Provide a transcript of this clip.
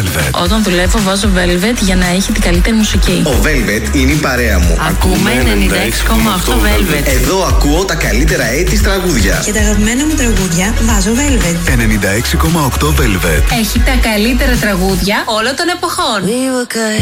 Velvet. Όταν δουλεύω βάζω Velvet για να έχει την καλύτερη μουσική. Ο Velvet είναι η παρέα μου. Ακούμε 96,8 Velvet. Εδώ ακούω τα καλύτερα έτη τραγούδια. Και τα αγαπημένα μου τραγούδια βάζω Velvet. 96,8 Velvet. Έχει τα καλύτερα τραγούδια όλων των εποχών. We were good.